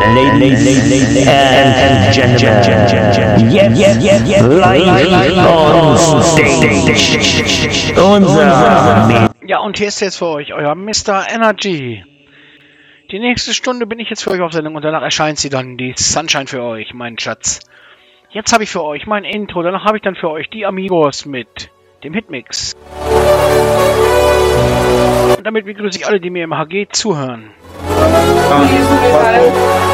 Ladies and gentlemen, live on stage, unser Ja, und hier ist jetzt für euch euer Mr. Energy. Die nächste Stunde bin ich jetzt für euch auf Sendung und danach erscheint sie dann, die Sunshine für euch, mein Schatz. Jetzt habe ich für euch mein Intro, danach habe ich dann für euch die Amigos mit dem Hitmix. Und damit begrüße ich alle, die mir im HG zuhören. Ja,